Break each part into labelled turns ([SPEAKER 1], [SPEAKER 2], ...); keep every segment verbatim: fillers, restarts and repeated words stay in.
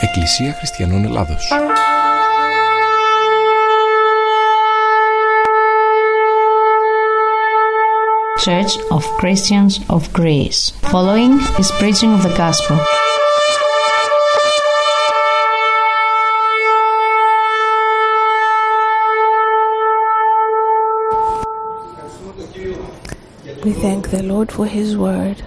[SPEAKER 1] Εκκλησία Χριστιανών Ελλάδος.
[SPEAKER 2] Church of Christians of Greece. Following is preaching of the gospel.
[SPEAKER 3] We thank the Lord for His word.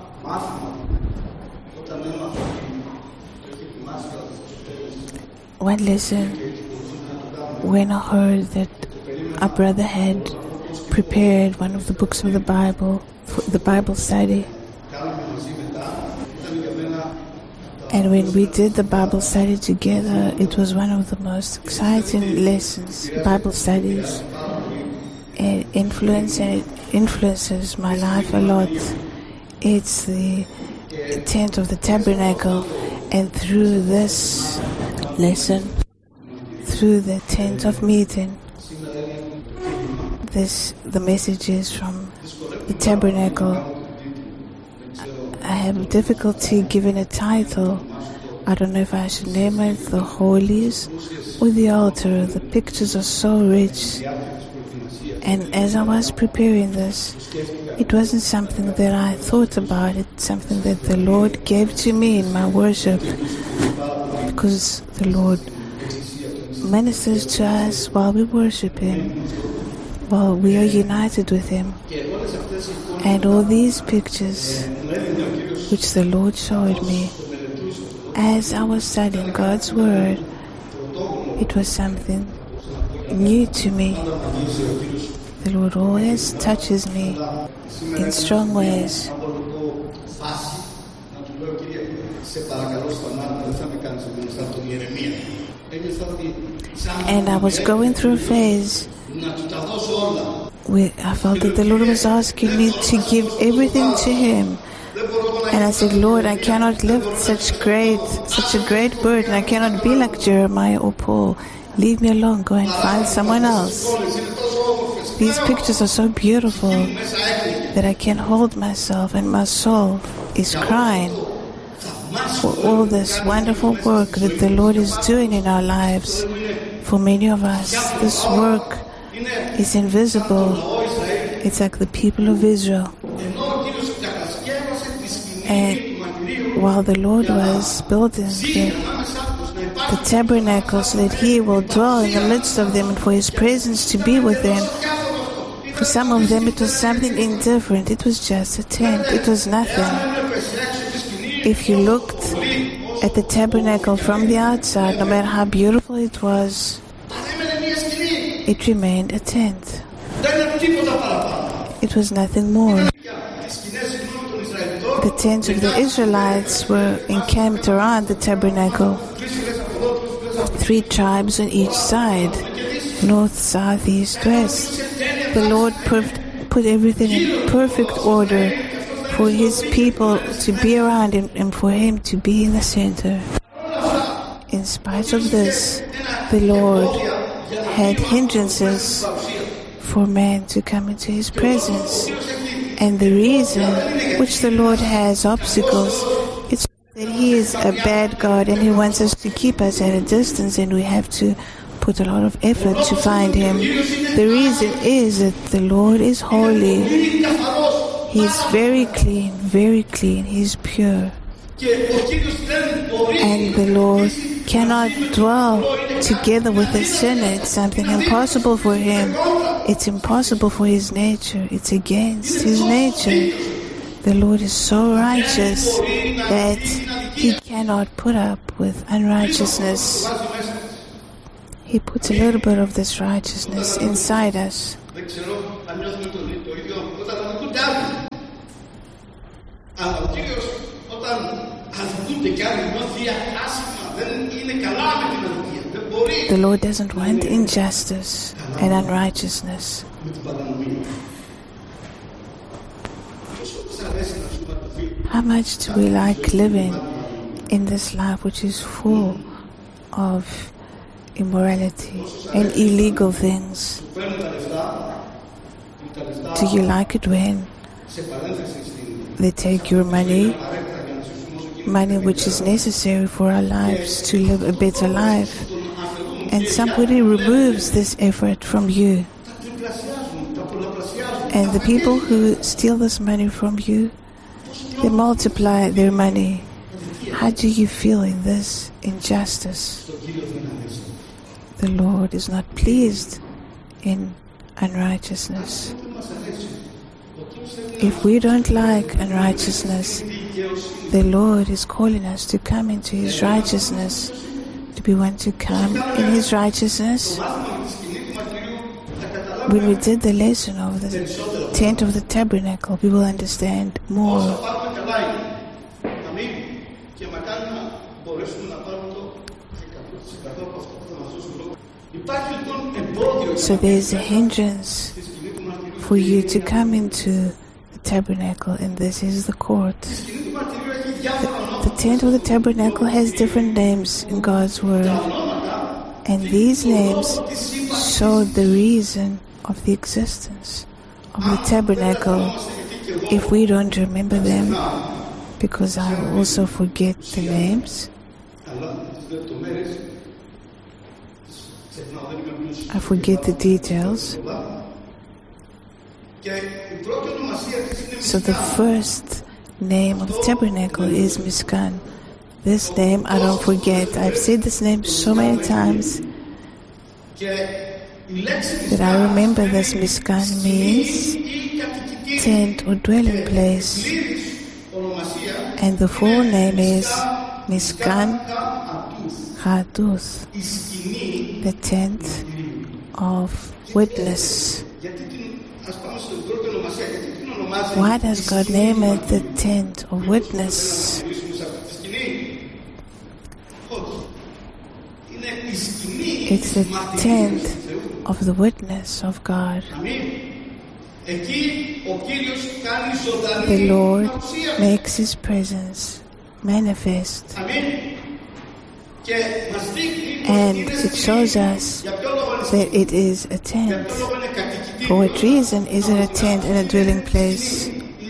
[SPEAKER 3] One lesson, when I heard that our brother had prepared one of the books of the Bible for the Bible study, and when we did the Bible study together, it was one of the most exciting lessons, Bible studies. It influence and it influences my life a lot. It's the tent of the tabernacle, and through this lesson, through the tent of meeting, this the messages from the tabernacle. I have difficulty giving a title. I don't know if I should name it the holies or the altar. The pictures are so rich. And as I was preparing this, it wasn't something that I thought about. It's something that the Lord gave to me in my worship, because the Lord ministers to us while we worship Him, while we are united with Him. And all these pictures which the Lord showed me as I was studying God's Word, it was something new to me. The Lord always touches me in strong ways. And I was going through a phase where I felt that the Lord was asking me to give everything to Him. And I said, Lord, I cannot lift such great, such a great burden. I cannot be like Jeremiah or Paul. Leave me alone. Go and find someone else. These pictures are so beautiful that I can't hold myself, and my soul is crying for all this wonderful work that the Lord is doing in our lives. For many of us, this work is invisible. It's like the people of Israel. And while the Lord was building the, the tabernacle so that He will dwell in the midst of them and for His presence to be with them, for some of them it was something indifferent. It was just a tent. It was nothing. If you looked at the tabernacle from the outside, no matter how beautiful it was, it remained a tent. It was nothing more. The tents of the Israelites were encamped around the tabernacle. Three tribes on each side, north, south, east, west. The Lord put everything in perfect order for His people to be around Him and for Him to be in the center. In spite of this, the Lord had hindrances for man to come into His presence. And the reason which the Lord has obstacles, it's that He is a bad God and He wants us to keep us at a distance, and we have to put a lot of effort to find Him. The reason is that the Lord is holy. He is very clean, very clean. He is pure. And the Lord cannot dwell together with a sinner. It's something impossible for Him. It's impossible for His nature. It's against His nature. The Lord is so righteous that He cannot put up with unrighteousness. He puts a little bit of this righteousness inside us. The Lord doesn't want injustice and unrighteousness. How much do we like living in this life which is full of immorality and illegal things? Do you like it when they take your money money which is necessary for our lives to live a better life, and somebody removes this effort from you, and the people who steal this money from you, they multiply their money. How do you feel in this injustice? The Lord is not pleased in unrighteousness. If we don't like unrighteousness, the Lord is calling us to come into His righteousness. Do we want to come in His righteousness? When we did the lesson of the tent of the tabernacle, we will understand more. So there is a hindrance for you to come into the tabernacle, and this is the court. The, the tent of the tabernacle has different names in God's word, and these names show the reason of the existence of the tabernacle. If we don't remember them, because I will also forget the names, I forget the details. So the first name of the tabernacle is Mishkan. This name I don't forget. I've said this name so many times that I remember this. Mishkan means tent or dwelling place, and the full name is Mishkan Haduth, the tent of witness. Why does God name it the tent of witness? It's the tent of the witness of God. The Lord makes His presence manifest, and it shows us that it is a tent. For what reason is it a tent and a dwelling place?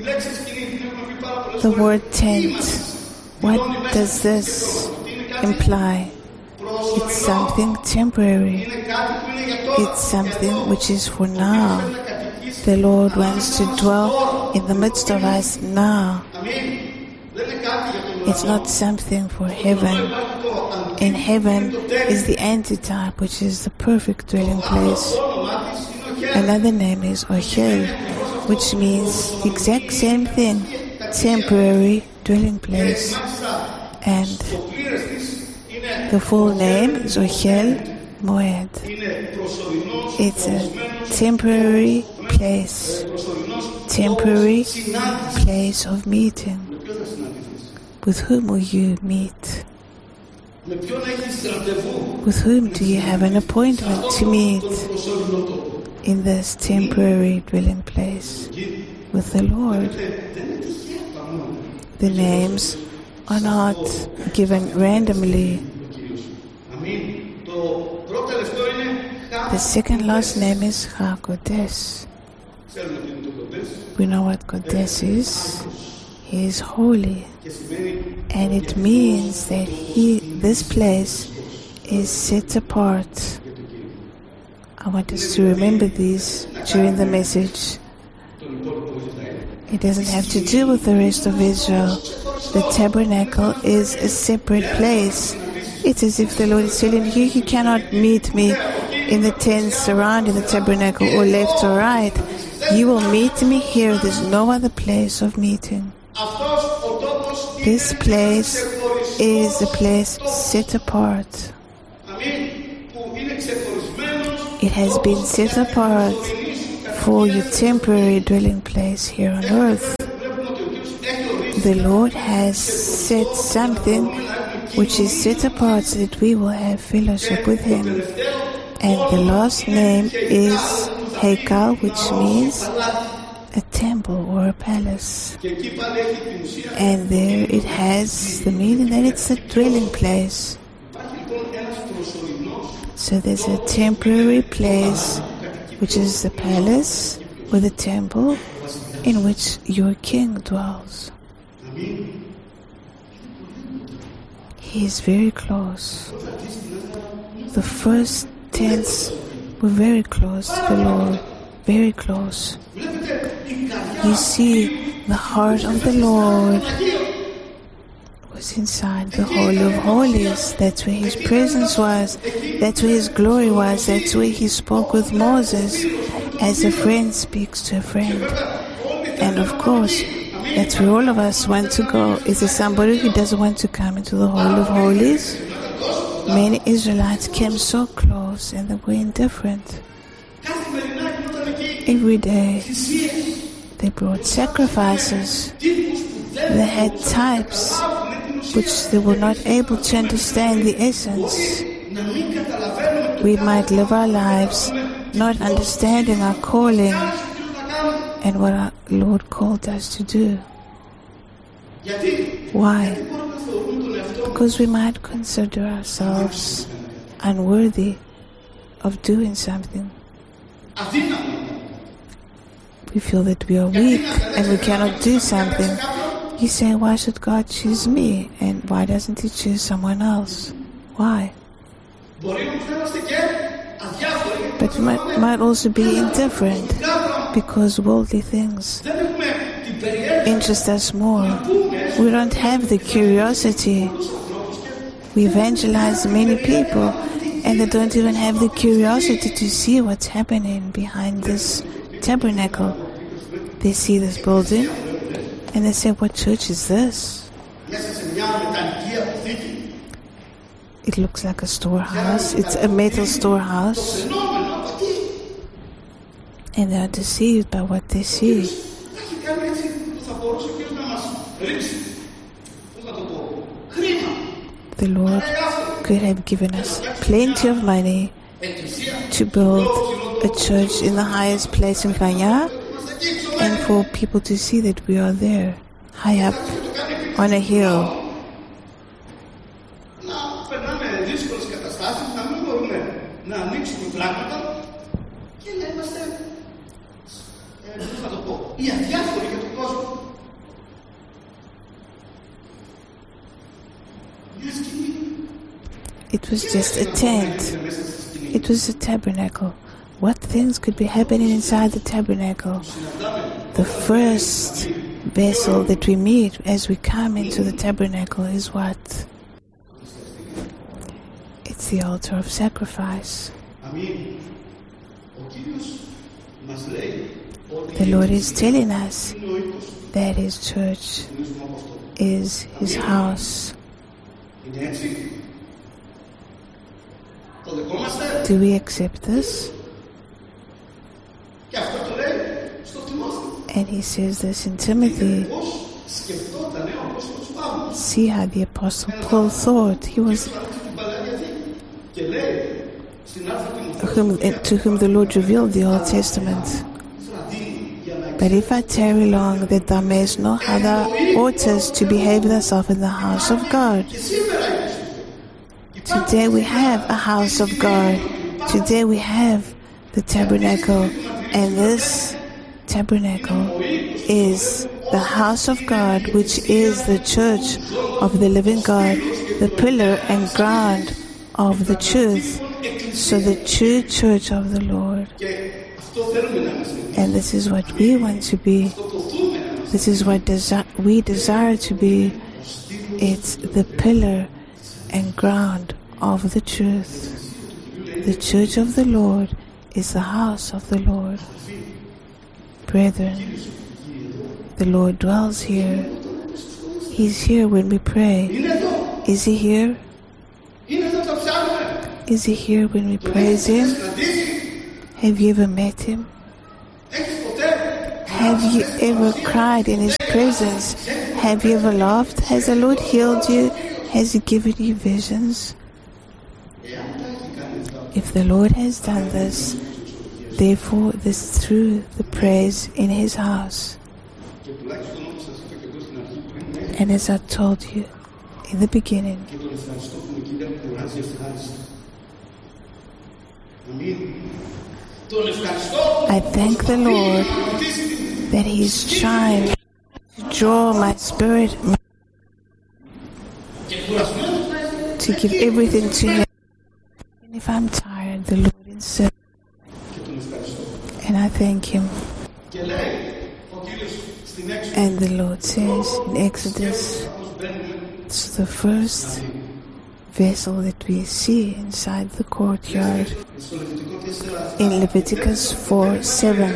[SPEAKER 3] The word tent, what does this imply? It's something temporary. It's something which is for now. The Lord wants to dwell in the midst of us now. It's not something for heaven. In heaven is the antitype, which is the perfect dwelling place. Another name is Ochel, which means the exact same thing, temporary dwelling place. And the full name is Ochel Moed. It's a temporary place, temporary place of meeting. With whom will you meet? With whom do you have an appointment to meet in this temporary dwelling place? With the Lord. The names are not given randomly. The second last name is HaKodesh. We know what Kodesh is. He is holy, and it means that he, this place is set apart. I want us to remember this during the message. It doesn't have to do with the rest of Israel. The tabernacle is a separate place. It's as if the Lord is telling you, you cannot meet me in the tents surrounding the tabernacle or left or right. You will meet me here. There's no other place of meeting. This place is a place set apart. It has been set apart for your temporary dwelling place here on earth. The Lord has set something which is set apart so that we will have fellowship with Him. And the last name is Heikal, which means a temple or a palace. And there it has the meaning that it's a dwelling place. So there's a temporary place, which is the palace or the temple in which your king dwells. He is very close. The first tents were very close to the Lord, very close. You see, the heart of the Lord was inside the Holy of Holies. That's where His presence was. That's where His glory was. That's where He spoke with Moses as a friend speaks to a friend. And of course, that's where all of us want to go. Is there somebody who doesn't want to come into the Holy of Holies? Many Israelites came so close and they were indifferent. Every day they brought sacrifices. They had types which they were not able to understand the essence. We might live our lives not understanding our calling and what our Lord called us to do. Why? Because we might consider ourselves unworthy of doing something. We feel that we are weak and we cannot do something. You say, why should God choose me? And why doesn't He choose someone else? Why? But we might, might also be indifferent because worldly things interest us more. We don't have the curiosity. We evangelize many people and they don't even have the curiosity to see what's happening behind this tabernacle. They see this building and they say, what church is this? It looks like a storehouse. It's a metal storehouse. And they are deceived by what they see. The Lord could have given us plenty of money to build a church in the highest place in Vanya and for people to see that we are there, high up on a hill. It was just a tent. It was a tabernacle. What things could be happening inside the tabernacle? The first vessel that we meet as we come into the tabernacle is what? It's the altar of sacrifice. The Lord is telling us that His church is His house. Do we accept this? And he says this in Timothy. See how the Apostle Paul thought. He was whom, to whom the Lord revealed the Old Testament. But if I tarry long, that thou mayest know how thou oughtest to behave thyself in the house of God. Today we have a house of God. Today we have the tabernacle. And this tabernacle is the house of God, which is the church of the living God, the pillar and ground of the truth. So the true church of the Lord. And this is what we want to be. This is what desi- we desire to be. It's the pillar and ground of the truth. The church of the Lord is the house of the Lord. Brethren, the Lord dwells here. He's here when we pray. Is He here? Is He here when we praise Him? Have you ever met Him? Have you ever cried in His presence? Have you ever laughed? Has the Lord healed you? Has He given you visions? If the Lord has done this, therefore this is through the praise in His house. And as I told you in the beginning, I thank the Lord that He is trying to draw my spirit to give everything to Him. And if I'm tired, the Lord insists. And I thank Him. And the Lord says in Exodus, it's the first vessel that we see inside the courtyard. In Leviticus four seven.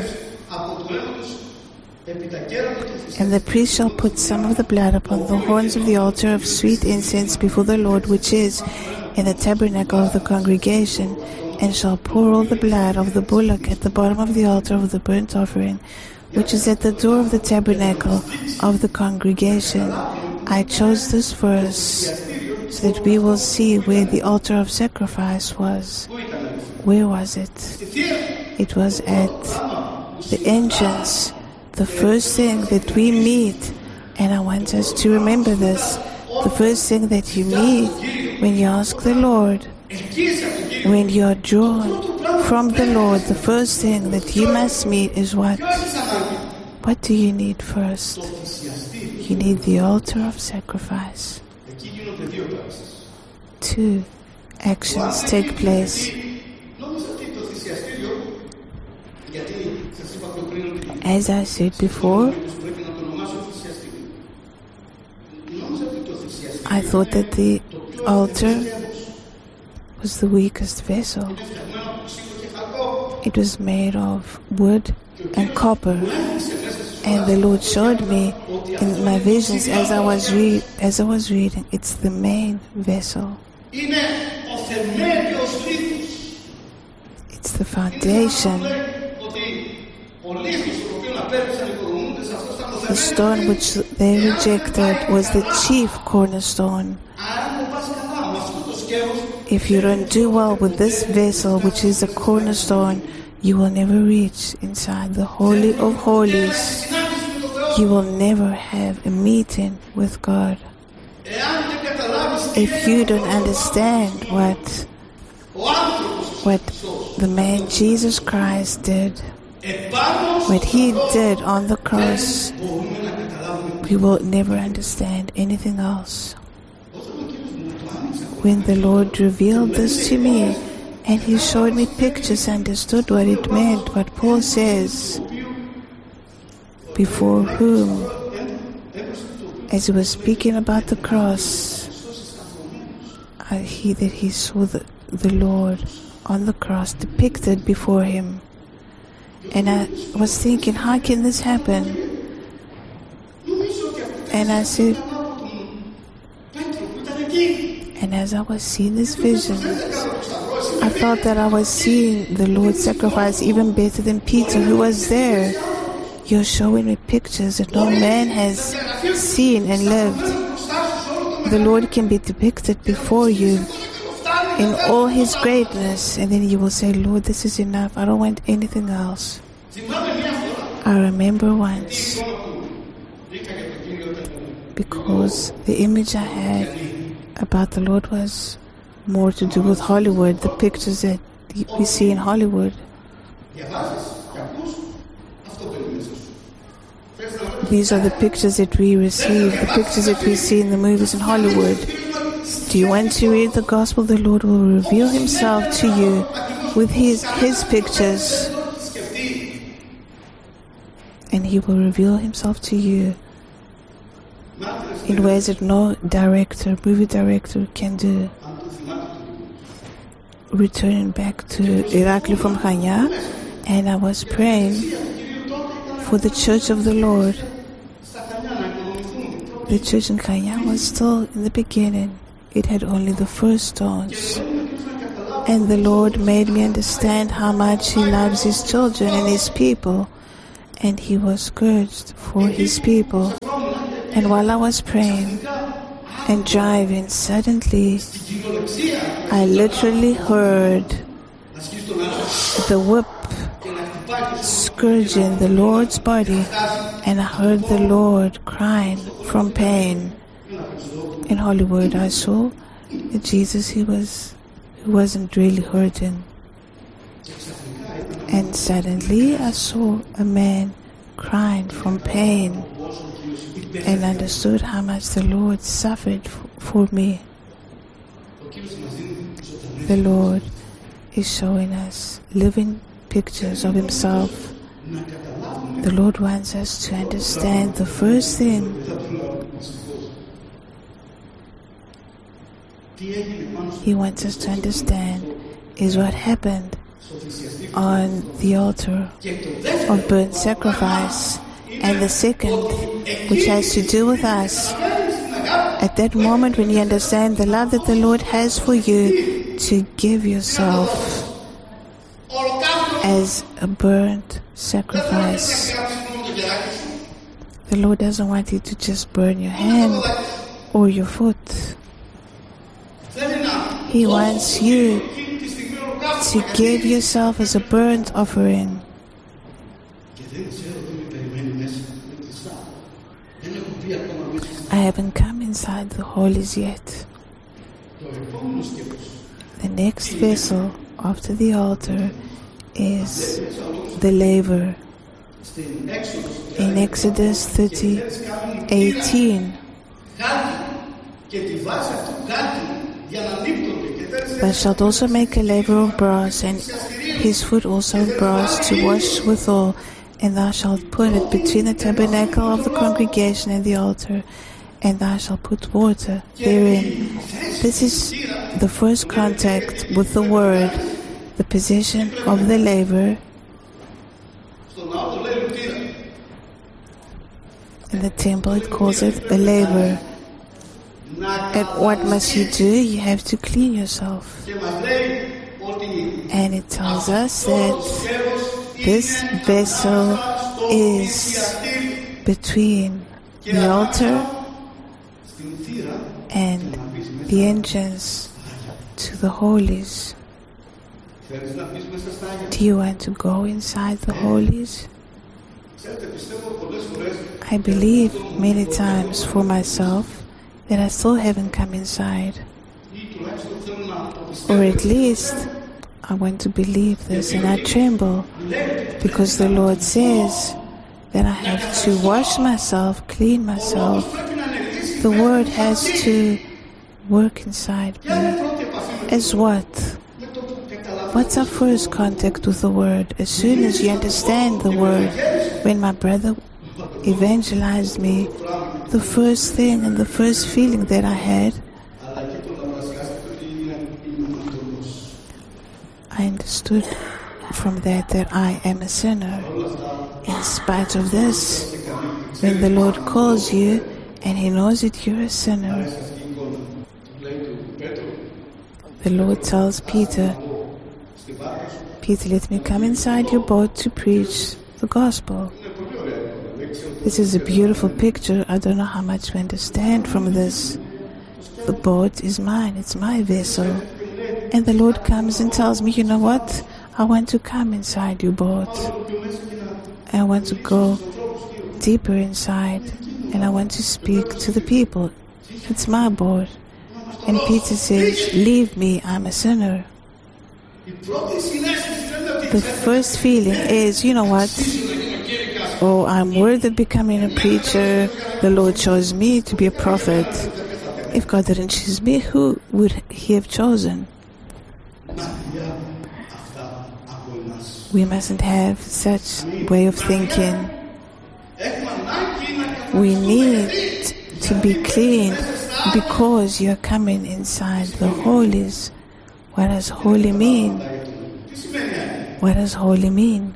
[SPEAKER 3] And the priest shall put some of the blood upon the horns of the altar of sweet incense before the Lord, which is in the tabernacle of the congregation, and shall pour all the blood of the bullock at the bottom of the altar of the burnt offering, which is at the door of the tabernacle of the congregation. I chose this verse so that we will see where the altar of sacrifice was. Where was it? It was at the entrance, the first thing that we meet. And I want us to remember this. The first thing that you meet when you ask the Lord, when you are drawn from the Lord, the first thing that you must meet is what? What do you need first? You need the altar of sacrifice. Two actions take place. As I said before, I thought that the altar was the weakest vessel. It was made of wood and copper, and the Lord showed me in my visions as I was read as I was reading, it's the main vessel. It's the foundation. The stone which they rejected was the chief cornerstone. If you don't do well with this vessel, which is a cornerstone, you will never reach inside the Holy of Holies. You will never have a meeting with God. If you don't understand what what the man Jesus Christ did, what He did on the cross, we will never understand anything else. When the Lord revealed this to me, and He showed me pictures, I understood what it meant, what Paul says, before whom, as he was speaking about the cross, I he that he saw the, the Lord on the cross depicted before him. And I was thinking, how can this happen? And I said, and as I was seeing this vision, I felt that I was seeing the Lord's sacrifice even better than Peter, who was there. You're showing me pictures that no man has seen and lived. The Lord can be depicted before you in all His greatness, and then you will say, Lord, this is enough. I don't want anything else. I remember once, because the image I had about the Lord was more to do with Hollywood, the pictures that we see in Hollywood. These are the pictures that we receive, the pictures that we see in the movies in Hollywood. Do you want to read the gospel? The Lord will reveal Himself to you with His, his pictures. And He will reveal Himself to you in ways that no director, movie director can do. Returning back to Irakli from Kenya, and I was praying for the Church of the Lord. The church in Kenya was still in the beginning. It had only the first stones. And the Lord made me understand how much He loves His children and His people. And He was scourged for His people. And while I was praying and driving, suddenly I literally heard the whip scourging the Lord's body, and I heard the Lord crying from pain. In Hollywood, I saw that Jesus, he was he wasn't really hurting. And suddenly I saw a man crying from pain, and understood how much the Lord suffered f- for me. The Lord is showing us living pictures of Himself. The Lord wants us to understand the first thing. He wants us to understand is what happened on the altar of burnt sacrifice, and the second, which has to do with us. At that moment when you understand the love that the Lord has for you, to give yourself as a burnt sacrifice. The Lord doesn't want you to just burn your hand or your foot. He wants you to give yourself as a burnt offering. I haven't come inside the holies yet. The next vessel after the altar is the laver. In Exodus thirty eighteen, thou shalt also make a laver of brass, and his foot also of brass, to wash withal, and thou shalt put it between the tabernacle of the congregation and the altar, and thou shalt put water therein. This is the first contact with the word, the position of the laver. In the temple it calls it a laver. And what must you do? You have to clean yourself. And it tells us that this vessel is between the altar and the entrance to the holies. Do you want to go inside the holies? I believe many times for myself that I still haven't come inside. Or at least I want to believe this, and I tremble because the Lord says that I have to wash myself, clean myself. The word has to work inside me. As what? What's our first contact with the word? As soon as you understand the word, when my brother evangelized me, the first thing and the first feeling that I had, I understood from that that I am a sinner. In spite of this, when the Lord calls you and He knows that you're a sinner, the Lord tells Peter, Peter, let me come inside your boat to preach the gospel. This is a beautiful picture. I don't know how much we understand from this. The boat is mine. It's my vessel. And the Lord comes and tells me, you know what? I want to come inside your boat. I want to go deeper inside. And I want to speak to the people. It's my boat. And Peter says, leave me, I'm a sinner. The first feeling is, you know what? Oh, I'm worthy of becoming a preacher. The Lord chose me to be a prophet. If God didn't choose me, who would He have chosen? We mustn't have such way of thinking. We need to be cleaned because you're coming inside the holies. What does holy mean? What does holy mean?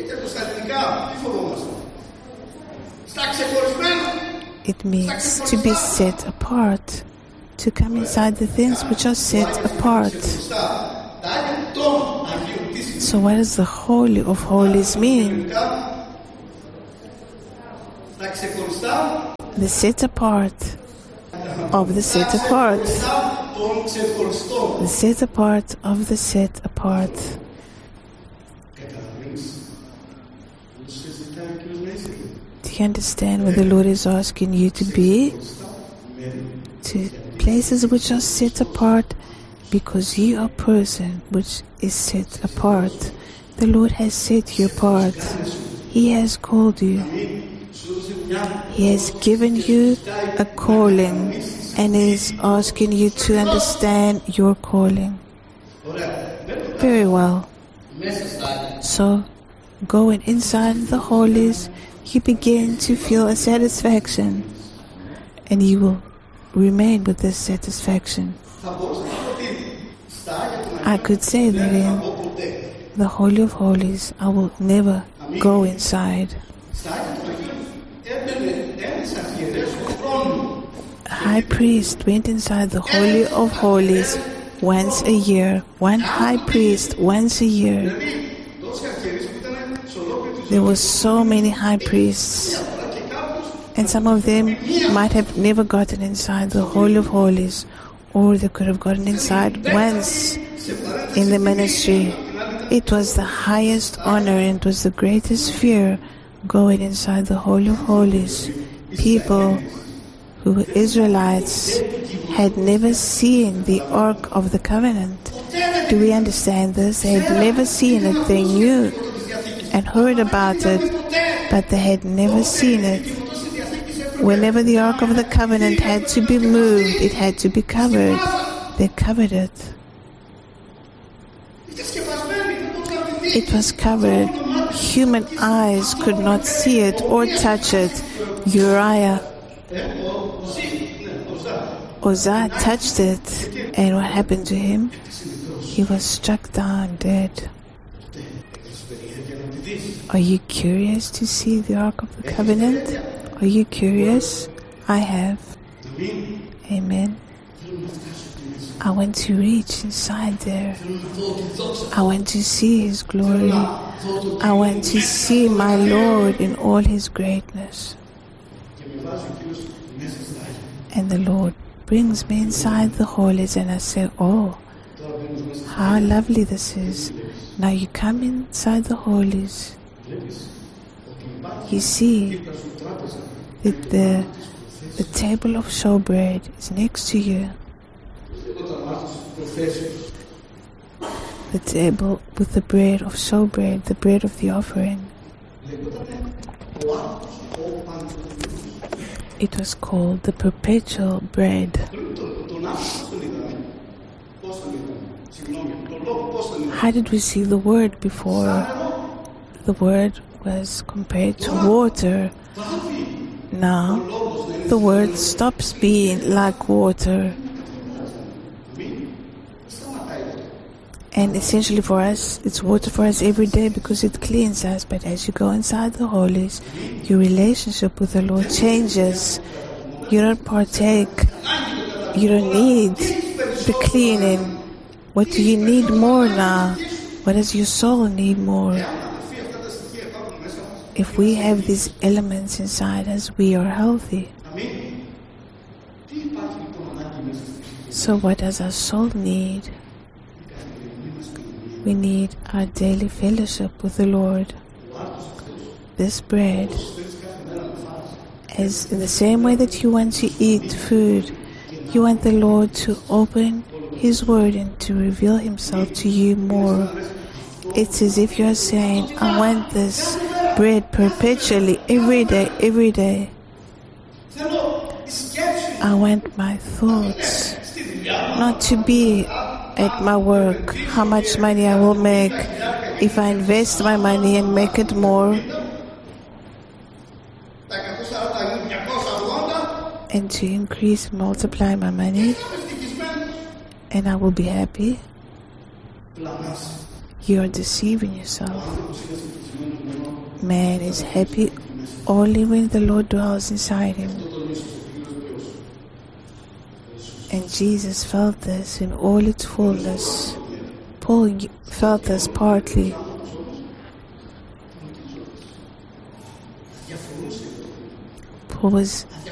[SPEAKER 3] It means to be set apart, to come inside the things which are set apart. So what does the Holy of Holies mean? The set apart of the set apart. The set apart of the set apart. Do you understand what the Lord is asking you to be? To places which are set apart, because you are a person which is set apart. The Lord has set you apart. He has called you. He has given you a calling, and is asking you to understand your calling. Very well. So, going inside the holies, you begin to feel a satisfaction, and you will remain with this satisfaction. I could say that in the Holy of Holies, I will never go inside. A high priest went inside the Holy of Holies once a year. One high priest once a year. There were so many high priests, and some of them might have never gotten inside the Holy of Holies, or they could have gotten inside once in the ministry. It was the highest honor and it was the greatest fear going inside the Holy of Holies. People who were Israelites had never seen the Ark of the Covenant. Do we understand this? They had never seen it. They knew and heard about it, but they had never seen it. Whenever the Ark of the Covenant had to be moved, it had to be covered. They covered it. It was covered. Human eyes could not see it or touch it. Uriah, Uzzah touched it, and what happened to him? He was struck down dead. Are you curious to see the Ark of the Covenant? Are you curious? I have. Amen. I want to reach inside there. I want to see His glory. I want to see my Lord in all His greatness. And the Lord brings me inside the holies, and I say, oh, how lovely this is. Now you come inside the holies. You see that the, the table of showbread is next to you. The table with the bread of showbread, the bread of the offering. It was called the perpetual bread. How did we see the word before? The word was compared to water. Now, the word stops being like water. And essentially for us, it's water for us every day because it cleans us. But as you go inside the holies, your relationship with the Lord changes. You don't partake. You don't need the cleaning. What do you need more now? What does your soul need more? If we have these elements inside us, we are healthy. So what does our soul need? We need our daily fellowship with the Lord. This bread, as in the same way that you want to eat food, you want the Lord to open His Word and to reveal Himself to you more. It's as if you're saying, I want this bread perpetually, every day, every day. I want my thoughts not to be at my work, how much money I will make if I invest my money and make it more, and to increase, multiply my money, and I will be happy. You are deceiving yourself. Man is happy only when the Lord dwells inside him. And Jesus felt this in all its fullness. Paul felt this partly. Paul was